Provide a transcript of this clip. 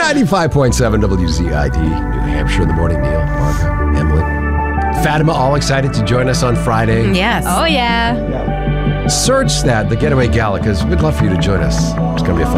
95.7 WZID, New Hampshire in the morning. Neil, Marga, Emily, Fatima, all excited to join us on Friday. Yes. Oh, yeah. Search that, the Getaway Gala, because we'd love for you to join us. It's going to be a fun